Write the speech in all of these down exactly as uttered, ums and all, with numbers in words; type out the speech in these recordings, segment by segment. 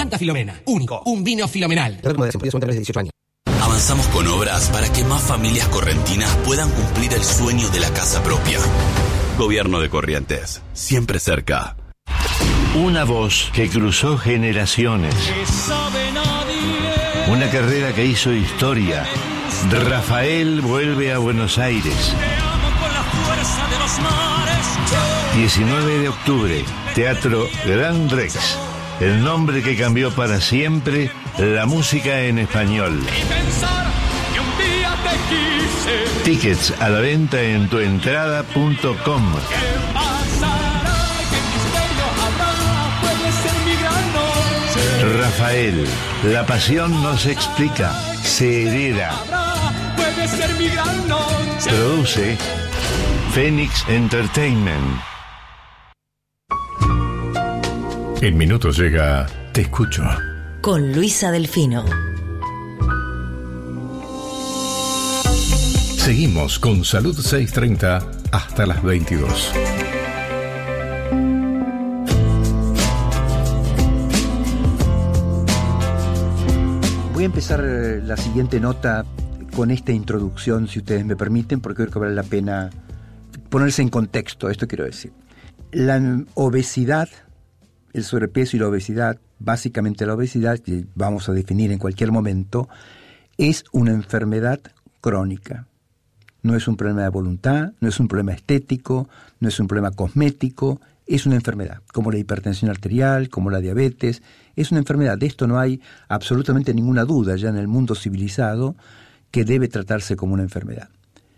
Santa Filomena, único, un vino filomenal. Avanzamos con obras para que más familias correntinas puedan cumplir el sueño de la casa propia. Gobierno de Corrientes, siempre cerca. Una voz que cruzó generaciones. Una carrera que hizo historia. Rafael vuelve a Buenos Aires. diecinueve de octubre, Teatro Gran Rex. El nombre que cambió para siempre la música en español. Tickets a la venta en tuentrada punto com. Rafael, la pasión no se explica, se hereda. Produce Phoenix Entertainment. En minutos llega Te Escucho. Con Luisa Delfino. Seguimos con Salud seiscientos treinta hasta las veintidós. Voy a empezar la siguiente nota con esta introducción, si ustedes me permiten, porque creo que vale la pena ponerse en contexto. Esto quiero decir. La obesidad, el sobrepeso y la obesidad, básicamente la obesidad, que vamos a definir en cualquier momento, es una enfermedad crónica. No es un problema de voluntad, no es un problema estético, no es un problema cosmético, es una enfermedad, como la hipertensión arterial, como la diabetes, es una enfermedad. De esto no hay absolutamente ninguna duda ya en el mundo civilizado, que debe tratarse como una enfermedad.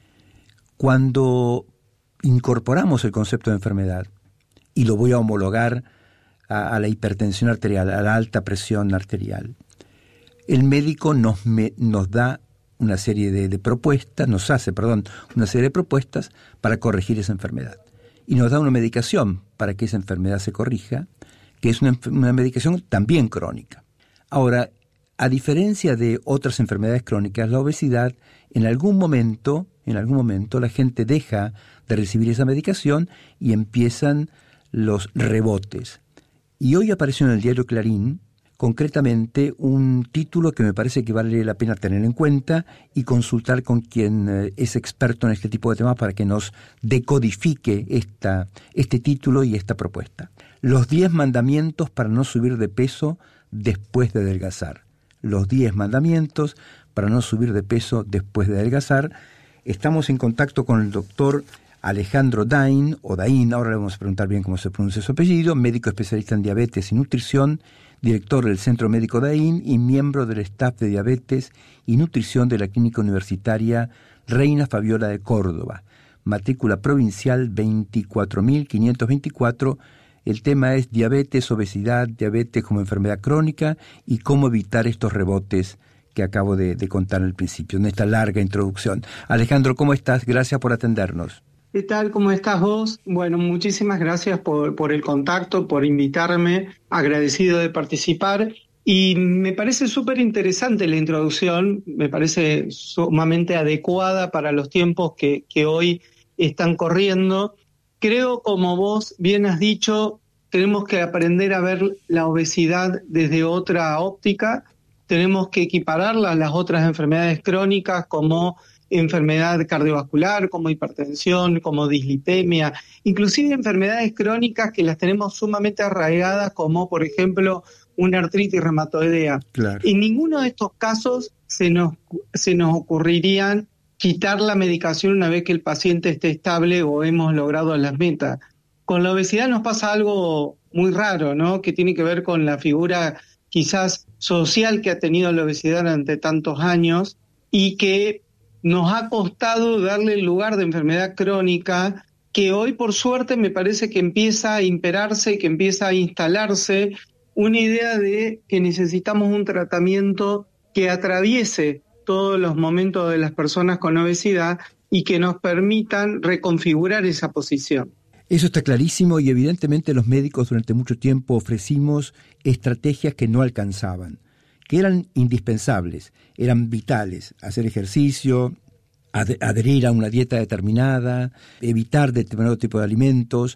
Cuando incorporamos el concepto de enfermedad, y lo voy a homologar a, a la hipertensión arterial, a la alta presión arterial, el médico nos, me, nos da una serie de, de propuestas, nos hace, perdón, una serie de propuestas para corregir esa enfermedad. Y nos da una medicación para que esa enfermedad se corrija, que es una, una medicación también crónica. Ahora, a diferencia de otras enfermedades crónicas, la obesidad, en algún momento, en algún momento, la gente deja de recibir esa medicación y empiezan los rebotes. Y hoy apareció en el diario Clarín, concretamente, un título que me parece que vale la pena tener en cuenta y consultar con quien es experto en este tipo de temas para que nos decodifique esta, este título y esta propuesta. Los diez mandamientos para no subir de peso después de adelgazar. Los diez mandamientos para no subir de peso después de adelgazar. Estamos en contacto con el doctor Alejandro Dain, o Dain, ahora le vamos a preguntar bien cómo se pronuncia su apellido, médico especialista en diabetes y nutrición, director del Centro Médico Dain y miembro del staff de diabetes y nutrición de la Clínica Universitaria Reina Fabiola de Córdoba, matrícula provincial veinticuatro mil quinientos veinticuatro. El tema es diabetes, obesidad, diabetes como enfermedad crónica y cómo evitar estos rebotes que acabo de, de contar al principio, en esta larga introducción. Alejandro, ¿cómo estás? Gracias por atendernos. ¿Qué tal? ¿Cómo estás vos? Bueno, muchísimas gracias por, por el contacto, por invitarme, agradecido de participar. Y me parece súper interesante la introducción, me parece sumamente adecuada para los tiempos que, que hoy están corriendo. Creo, como vos bien has dicho, tenemos que aprender a ver la obesidad desde otra óptica, tenemos que equipararla a las otras enfermedades crónicas como enfermedad cardiovascular, como hipertensión, como dislipemia, inclusive enfermedades crónicas que las tenemos sumamente arraigadas, como por ejemplo una artritis reumatoidea. Claro. En ninguno de estos casos se nos, se nos ocurrirían quitar la medicación una vez que el paciente esté estable o hemos logrado las metas. Con la obesidad nos pasa algo muy raro, ¿no? Que tiene que ver con la figura quizás social que ha tenido la obesidad durante tantos años y que nos ha costado darle el lugar de enfermedad crónica, que hoy por suerte me parece que empieza a imperarse, que empieza a instalarse una idea de que necesitamos un tratamiento que atraviese todos los momentos de las personas con obesidad y que nos permitan reconfigurar esa posición. Eso está clarísimo y evidentemente los médicos durante mucho tiempo ofrecimos estrategias que no alcanzaban, que eran indispensables, eran vitales: hacer ejercicio, ad- adherir a una dieta determinada, evitar determinado tipo de alimentos,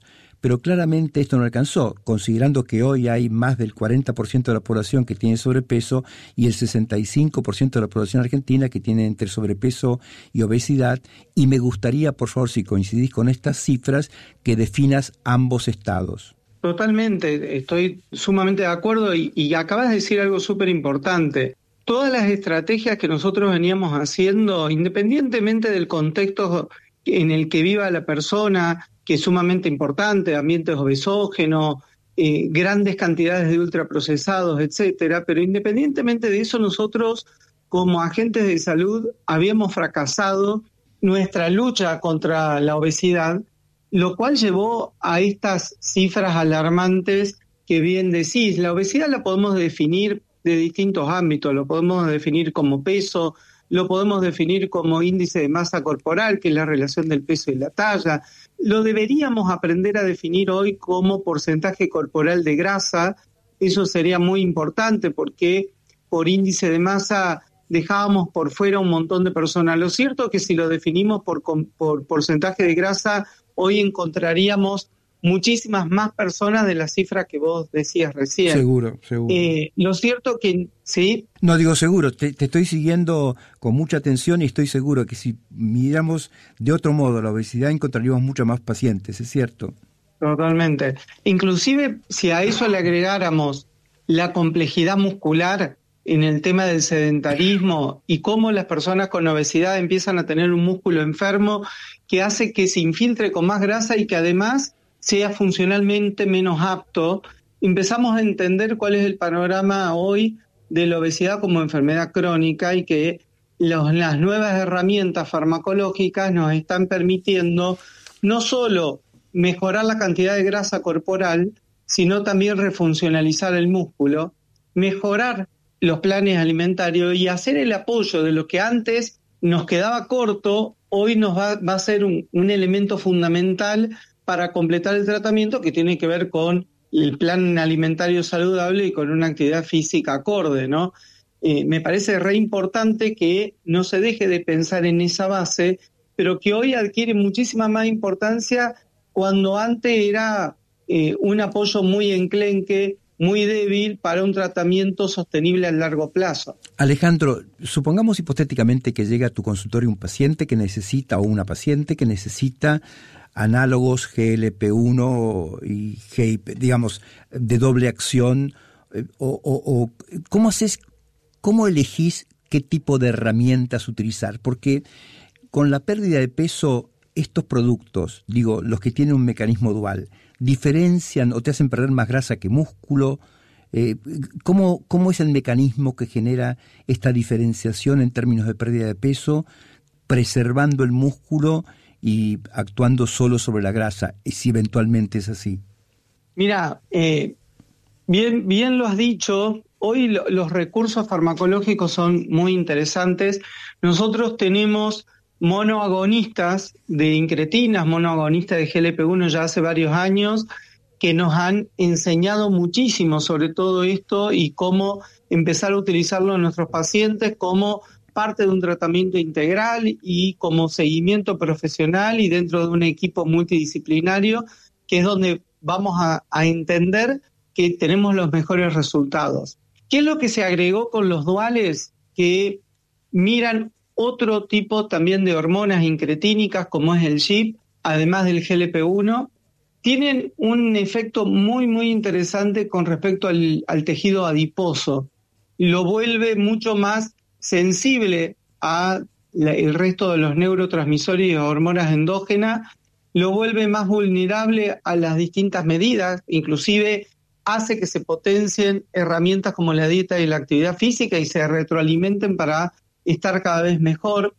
pero claramente esto no alcanzó, considerando que hoy hay más del cuarenta por ciento de la población que tiene sobrepeso y el sesenta y cinco por ciento de la población argentina que tiene entre sobrepeso y obesidad, y me gustaría, por favor, si coincidís con estas cifras, que definas ambos estados. Totalmente, estoy sumamente de acuerdo y, y acabas de decir algo súper importante. Todas las estrategias que nosotros veníamos haciendo, independientemente del contexto en el que viva la persona, que es sumamente importante, ambientes obesógenos, eh, grandes cantidades de ultraprocesados, etcétera, pero independientemente de eso, nosotros como agentes de salud habíamos fracasado nuestra lucha contra la obesidad, lo cual llevó a estas cifras alarmantes que bien decís. La obesidad la podemos definir de distintos ámbitos, lo podemos definir como peso, lo podemos definir como índice de masa corporal, que es la relación del peso y la talla. Lo deberíamos aprender a definir hoy como porcentaje corporal de grasa. Eso sería muy importante porque por índice de masa dejábamos por fuera un montón de personas. Lo cierto es que si lo definimos por, por porcentaje de grasa, hoy encontraríamos muchísimas más personas de las cifras que vos decías recién. Seguro, seguro. Eh, lo cierto que sí. No, digo seguro, te, te estoy siguiendo con mucha atención y estoy seguro que si miramos de otro modo la obesidad encontraríamos muchos más pacientes, ¿es cierto? Totalmente. Inclusive si a eso le agregáramos la complejidad muscular en el tema del sedentarismo y cómo las personas con obesidad empiezan a tener un músculo enfermo que hace que se infiltre con más grasa y que además sea funcionalmente menos apto, empezamos a entender cuál es el panorama hoy de la obesidad como enfermedad crónica y que los, las nuevas herramientas farmacológicas nos están permitiendo no solo mejorar la cantidad de grasa corporal, sino también refuncionalizar el músculo, mejorar los planes alimentarios y hacer el apoyo de lo que antes nos quedaba corto, hoy nos va, va a ser un, un elemento fundamental para completar el tratamiento, que tiene que ver con el plan alimentario saludable y con una actividad física acorde, ¿no? Eh, me parece re importante que no se deje de pensar en esa base, pero que hoy adquiere muchísima más importancia cuando antes era eh, un apoyo muy enclenque, muy débil para un tratamiento sostenible a largo plazo. Alejandro, supongamos hipotéticamente que llega a tu consultorio un paciente que necesita, o una paciente que necesita análogos G L P uno y G I P, digamos, de doble acción, o, o, o ¿cómo haces, cómo elegís qué tipo de herramientas utilizar? Porque con la pérdida de peso, estos productos, digo, los que tienen un mecanismo dual, diferencian o te hacen perder más grasa que músculo. Eh, ¿cómo, ¿Cómo es el mecanismo que genera esta diferenciación en términos de pérdida de peso, preservando el músculo y actuando solo sobre la grasa, si eventualmente es así? Mira, eh, bien, bien lo has dicho, hoy lo, los recursos farmacológicos son muy interesantes. Nosotros tenemos monoagonistas de incretinas, monoagonistas de G L P uno ya hace varios años, que nos han enseñado muchísimo sobre todo esto y cómo empezar a utilizarlo en nuestros pacientes como parte de un tratamiento integral y como seguimiento profesional y dentro de un equipo multidisciplinario, que es donde vamos a, a entender que tenemos los mejores resultados. ¿Qué es lo que se agregó con los duales? Que miran otro tipo también de hormonas incretínicas como es el G I P, además del G L P uno, tienen un efecto muy muy interesante con respecto al, al tejido adiposo. Lo vuelve mucho más sensible a la, el resto de los neurotransmisores y hormonas endógenas, lo vuelve más vulnerable a las distintas medidas, inclusive hace que se potencien herramientas como la dieta y la actividad física y se retroalimenten para estar cada vez mejor.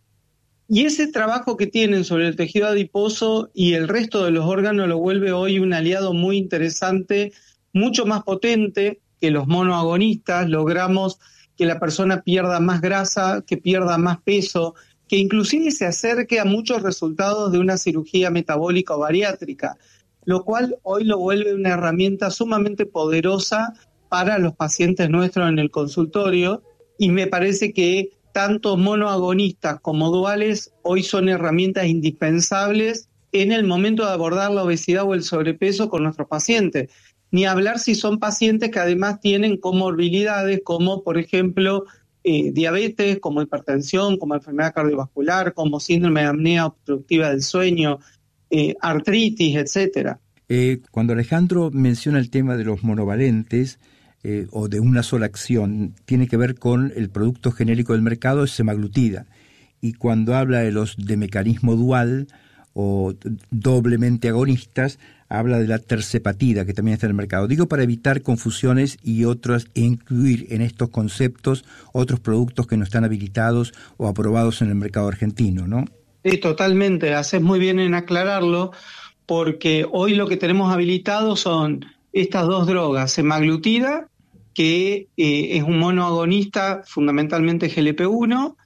Y ese trabajo que tienen sobre el tejido adiposo y el resto de los órganos lo vuelve hoy un aliado muy interesante, mucho más potente que los monoagonistas. Logramos que la persona pierda más grasa, que pierda más peso, que inclusive se acerque a muchos resultados de una cirugía metabólica o bariátrica, lo cual hoy lo vuelve una herramienta sumamente poderosa para los pacientes nuestros en el consultorio, y me parece que tanto monoagonistas como duales hoy son herramientas indispensables en el momento de abordar la obesidad o el sobrepeso con nuestros pacientes. Ni hablar si son pacientes que además tienen comorbilidades como, por ejemplo, eh, diabetes, como hipertensión, como enfermedad cardiovascular, como síndrome de apnea obstructiva del sueño, eh, artritis, etcétera. Eh, cuando Alejandro menciona el tema de los monovalentes eh, o de una sola acción, tiene que ver con el producto genérico del mercado, es semaglutida. Y cuando habla de los de mecanismo dual o doblemente agonistas, habla de la terzepatida, que también está en el mercado. Digo para evitar confusiones y otras, e incluir en estos conceptos otros productos que no están habilitados o aprobados en el mercado argentino, ¿no? Sí, totalmente. Haces muy bien en aclararlo, porque hoy lo que tenemos habilitado son estas dos drogas, semaglutida, que eh, es un monoagonista, fundamentalmente G L P uno,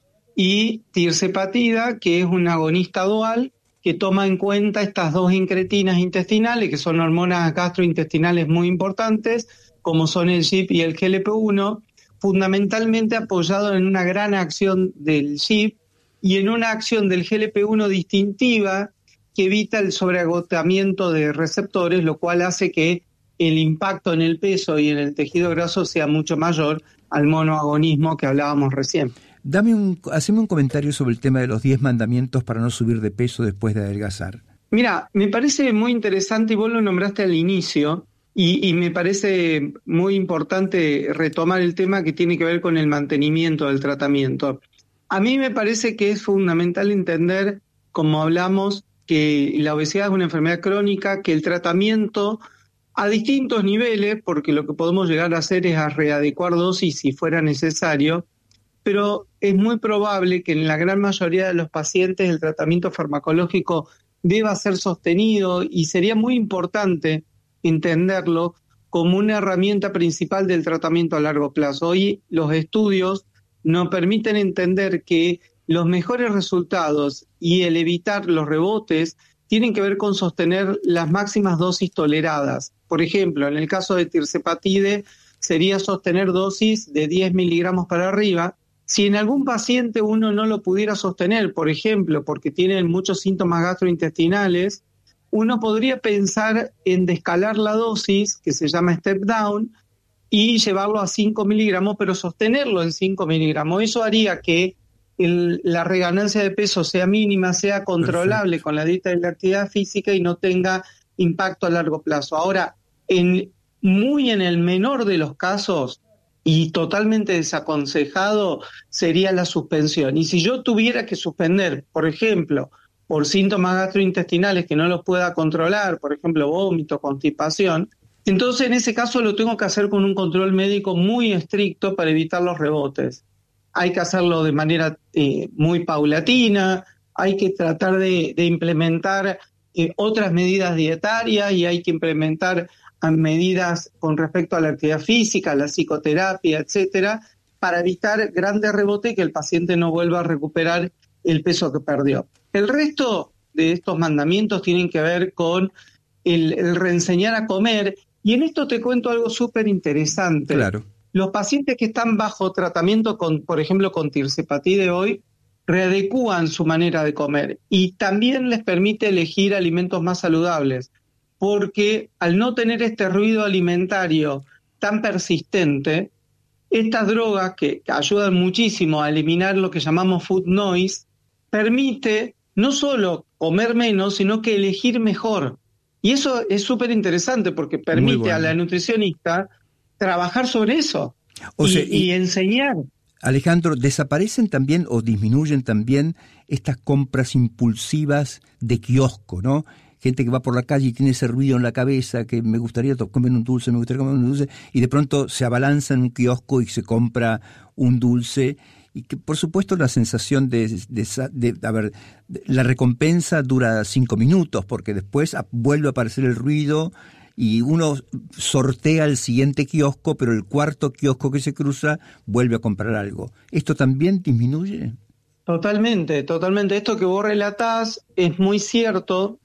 y tirzepatida, que es un agonista dual, que toma en cuenta estas dos incretinas intestinales, que son hormonas gastrointestinales muy importantes, como son el G I P y el G L P uno, fundamentalmente apoyado en una gran acción del G I P y en una acción del G L P uno distintiva que evita el sobreagotamiento de receptores, lo cual hace que el impacto en el peso y en el tejido graso sea mucho mayor al monoagonismo que hablábamos recién. Dame un, haceme un comentario sobre el tema de los diez mandamientos para no subir de peso después de adelgazar. Mira, me parece muy interesante, y vos lo nombraste al inicio, y, y me parece muy importante retomar el tema que tiene que ver con el mantenimiento del tratamiento. A mí me parece que es fundamental entender, como hablamos, que la obesidad es una enfermedad crónica, que el tratamiento a distintos niveles, porque lo que podemos llegar a hacer es a readecuar dosis si fuera necesario, pero es muy probable que en la gran mayoría de los pacientes el tratamiento farmacológico deba ser sostenido, y sería muy importante entenderlo como una herramienta principal del tratamiento a largo plazo. Hoy los estudios nos permiten entender que los mejores resultados y el evitar los rebotes tienen que ver con sostener las máximas dosis toleradas. Por ejemplo, en el caso de tirzepatide sería sostener dosis de diez miligramos para arriba. Si en algún paciente uno no lo pudiera sostener, por ejemplo, porque tienen muchos síntomas gastrointestinales, uno podría pensar en descalar la dosis, que se llama step down, y llevarlo a cinco miligramos, pero sostenerlo en cinco miligramos. Eso haría que el, la reganancia de peso sea mínima, sea controlable. Perfecto. Con la dieta y la actividad física y no tenga impacto a largo plazo. Ahora, en, muy en el menor de los casos, y totalmente desaconsejado, sería la suspensión. Y si yo tuviera que suspender, por ejemplo, por síntomas gastrointestinales que no los pueda controlar, por ejemplo, vómito, constipación, entonces en ese caso lo tengo que hacer con un control médico muy estricto para evitar los rebotes. Hay que hacerlo de manera eh, muy paulatina, hay que tratar de, de implementar eh, otras medidas dietarias, y hay que implementar a medidas con respecto a la actividad física, la psicoterapia, etcétera, para evitar grandes rebotes y que el paciente no vuelva a recuperar el peso que perdió. El resto de estos mandamientos tienen que ver con el, el reenseñar a comer, y en esto te cuento algo súper interesante. Claro. Los pacientes que están bajo tratamiento, con, por ejemplo, con tirzepatide hoy, readecúan su manera de comer, y también les permite elegir alimentos más saludables, porque al no tener este ruido alimentario tan persistente, estas drogas que ayudan muchísimo a eliminar lo que llamamos food noise, permite no solo comer menos, sino que elegir mejor. Y eso es súper interesante, porque permite bueno. a la nutricionista trabajar sobre eso o y, sea, y, y enseñar. Alejandro, ¿desaparecen también o disminuyen también estas compras impulsivas de kiosco, no? Gente que va por la calle y tiene ese ruido en la cabeza, que me gustaría comer un dulce, me gustaría comer un dulce, y de pronto se abalanza en un kiosco y se compra un dulce, y que por supuesto la sensación de, de, de, de a ver, la recompensa dura cinco minutos, porque después vuelve a aparecer el ruido y uno sortea el siguiente kiosco, pero el cuarto kiosco que se cruza vuelve a comprar algo. ¿Esto también disminuye? Totalmente, totalmente. Esto que vos relatás es muy cierto.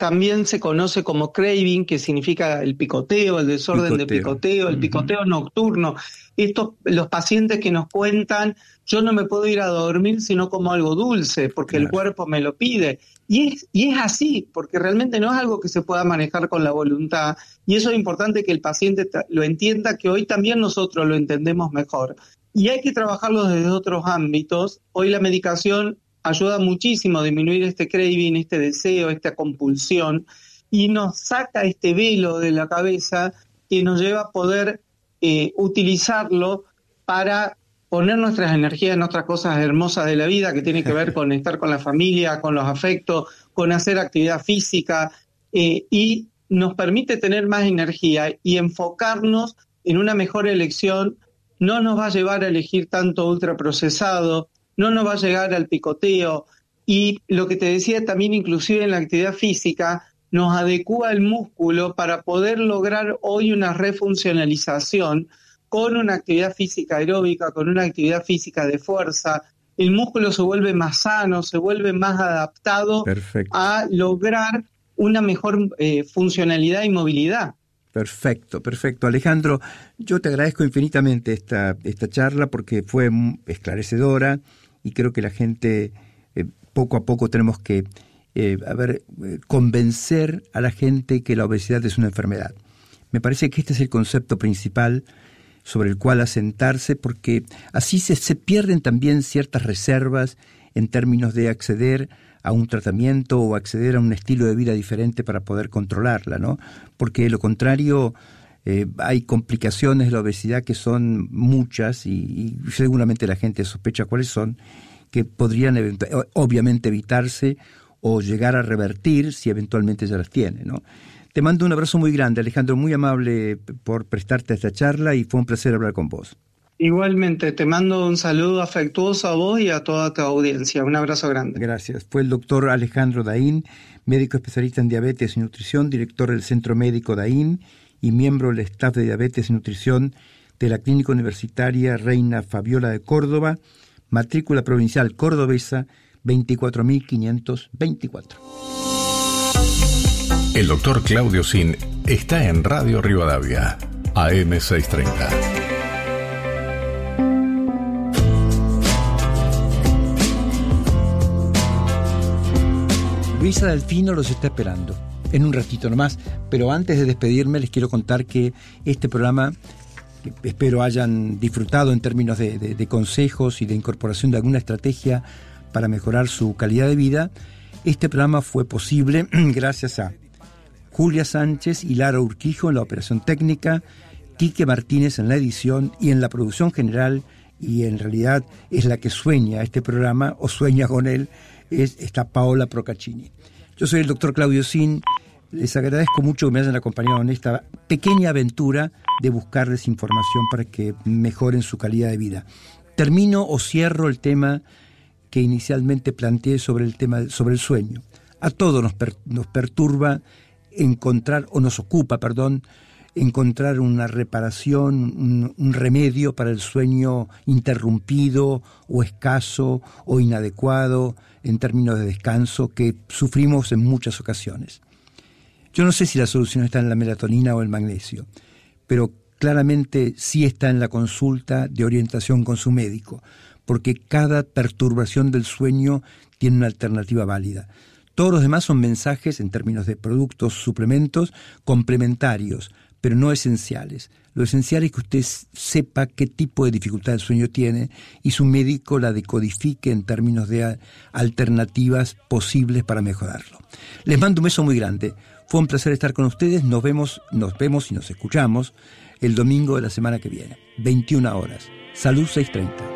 también se conoce como craving, que significa el picoteo, el desorden picoteo. de picoteo, el uh-huh. picoteo nocturno. Estos, los pacientes que nos cuentan, yo no me puedo ir a dormir si no como algo dulce, porque claro. el cuerpo me lo pide. Y es, y es así, porque realmente no es algo que se pueda manejar con la voluntad. Y eso es importante que el paciente lo entienda, que hoy también nosotros lo entendemos mejor. Y hay que trabajarlo desde otros ámbitos. Hoy la medicación ayuda muchísimo a disminuir este craving, este deseo, esta compulsión, y nos saca este velo de la cabeza que nos lleva a poder eh, utilizarlo para poner nuestras energías en otras cosas hermosas de la vida, que tiene que ver con estar con la familia, con los afectos, con hacer actividad física, eh, y nos permite tener más energía y enfocarnos en una mejor elección. No nos va a llevar a elegir tanto ultraprocesado, no nos va a llegar al picoteo, y lo que te decía también, inclusive en la actividad física, nos adecúa el músculo para poder lograr hoy una refuncionalización con una actividad física aeróbica, con una actividad física de fuerza. El músculo se vuelve más sano, se vuelve más adaptado Perfecto. a lograr una mejor eh, funcionalidad y movilidad. Perfecto, perfecto. Alejandro, yo te agradezco infinitamente esta, esta charla porque fue esclarecedora y creo que la gente, eh, poco a poco tenemos que eh, a ver, eh, convencer a la gente que la obesidad es una enfermedad. Me parece que este es el concepto principal sobre el cual asentarse, porque así se, se pierden también ciertas reservas en términos de acceder a un tratamiento o acceder a un estilo de vida diferente para poder controlarla, ¿no? Porque de lo contrario eh, hay complicaciones de la obesidad que son muchas y, y seguramente la gente sospecha cuáles son, que podrían eventu- obviamente evitarse o llegar a revertir si eventualmente ya las tiene, ¿no? Te mando un abrazo muy grande, Alejandro, muy amable por prestarte a esta charla y fue un placer hablar con vos. Igualmente, te mando un saludo afectuoso a vos y a toda tu audiencia. Un abrazo grande. Gracias. Fue el doctor Alejandro Daín, médico especialista en diabetes y nutrición, director del Centro Médico Daín y miembro del staff de diabetes y nutrición de la Clínica Universitaria Reina Fabiola de Córdoba, matrícula provincial cordobesa veinticuatro mil quinientos veinticuatro. El doctor Claudio Sin está en Radio Rivadavia, A M seiscientos treinta. Luisa Delfino los está esperando en un ratito nomás, pero antes de despedirme les quiero contar que este programa, que espero hayan disfrutado en términos de, de, de consejos y de incorporación de alguna estrategia para mejorar su calidad de vida, este programa fue posible gracias a Julia Sánchez y Lara Urquijo en la operación técnica, Quique Martínez en la edición y en la producción general, y en realidad es la que sueña este programa o sueña con él, es está Paola Procaccini. Yo soy el doctor Claudio Sin, les agradezco mucho que me hayan acompañado en esta pequeña aventura de buscarles información para que mejoren su calidad de vida. Termino o cierro el tema que inicialmente planteé sobre el tema sobre el sueño. A todos nos, per, nos perturba encontrar, o nos ocupa, perdón, encontrar una reparación, un, un remedio para el sueño interrumpido o escaso o inadecuado en términos de descanso que sufrimos en muchas ocasiones. Yo no sé si la solución está en la melatonina o el magnesio, pero claramente sí está en la consulta de orientación con su médico, porque cada perturbación del sueño tiene una alternativa válida. Todos los demás son mensajes en términos de productos, suplementos, complementarios, pero no esenciales. Lo esencial es que usted sepa qué tipo de dificultad del sueño tiene y su médico la decodifique en términos de alternativas posibles para mejorarlo. Les mando un beso muy grande. Fue un placer estar con ustedes. Nos vemos, nos vemos y nos escuchamos el domingo de la semana que viene, veintiuna horas. Salud seiscientos treinta.